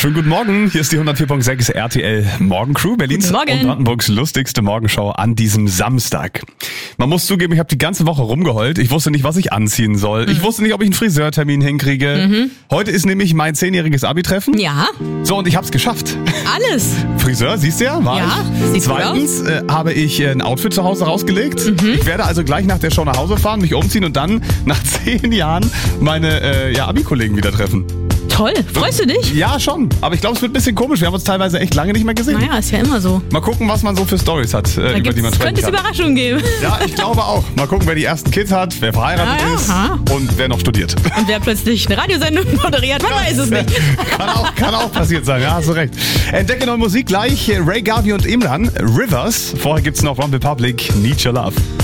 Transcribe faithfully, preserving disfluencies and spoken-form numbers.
Schönen guten Morgen, hier ist die hundertvier Komma sechs R T L Morgencrew, Berlins und Brandenburgs lustigste Morgenshow an diesem Samstag. Man muss zugeben, ich habe die ganze Woche rumgeheult. Ich wusste nicht, was ich anziehen soll. Ich wusste nicht, ob ich einen Friseurtermin hinkriege. Mhm. Heute ist nämlich mein zehnjähriges Abi-Treffen. Ja. So, und ich habe es geschafft. Alles. Friseur, siehst du ja, war Ja, ich. sieht Zweitens gut aus. äh, habe ich äh, ein Outfit zu Hause rausgelegt. Mhm. Ich werde also gleich nach der Show nach Hause fahren, mich umziehen und dann nach zehn Jahren meine äh, ja, Abi-Kollegen wieder treffen. Toll. Freust du dich? Ja, schon. Aber ich glaube, es wird ein bisschen komisch. Wir haben uns teilweise echt lange nicht mehr gesehen. Naja, ist ja immer so. Mal gucken, was man so für Storys hat, äh, über die man sprechen könnte es kann. Überraschungen geben. Ja, ich glaube auch. Mal gucken, wer die ersten Kids hat, wer verheiratet Ja, ja. ist Aha. und wer noch studiert. Und wer plötzlich eine Radiosendung moderiert, man weiß es nicht. Kann auch, kann auch passiert sein, ja, hast du recht. Entdecke neue Musik gleich. Ray Garvey und Imran, Rivers. Vorher gibt's noch One Republic, Need Your Love.